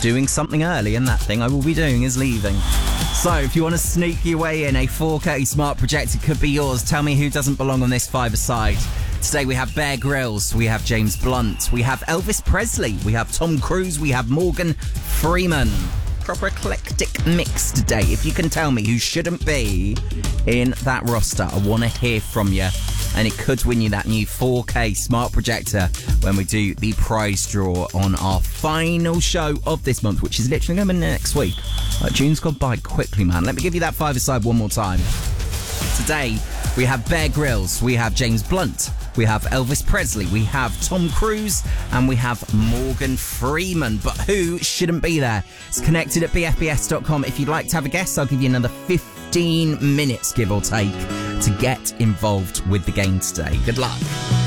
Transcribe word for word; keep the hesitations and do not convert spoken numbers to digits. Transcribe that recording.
doing something early, and that thing I will be doing is leaving. So, if you want to sneak your way in, a four K smart projector could be yours. Tell me who doesn't belong on this five-a-side. Today we have Bear Grylls, we have James Blunt, we have Elvis Presley, we have Tom Cruise, we have Morgan Freeman. Proper eclectic mix today. If you can tell me who shouldn't be in that roster, I want to hear from you. And it could win you that new four K smart projector when we do the prize draw on our final show of this month, which is literally going to be next week. Uh, June's gone by quickly, man. Let me give you that five-a-side one more time. Today, we have Bear Grylls, we have James Blunt, we have Elvis Presley, we have Tom Cruise, and we have Morgan Freeman. But who shouldn't be there? It's connected at b f b s dot com. If you'd like to have a guess, I'll give you another fifteen minutes, give or take, to get involved with the game today. Good luck.